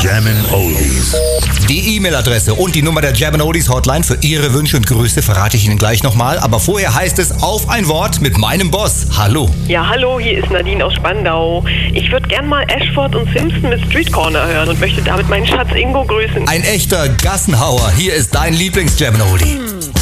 Jammin' Oldies. Die E-Mail-Adresse und die Nummer der Jammin' Oldies Hotline für Ihre Wünsche und Grüße verrate ich Ihnen gleich nochmal. Aber vorher heißt es auf ein Wort mit meinem Boss. Hallo. Ja, hallo, hier ist Nadine aus Spandau. Ich würde gern mal Ashford und Simpson mit Street Corner hören und möchte damit meinen Schatz Ingo grüßen. Ein echter Gassenhauer. Hier ist dein Lieblings-Jammin' Oldie.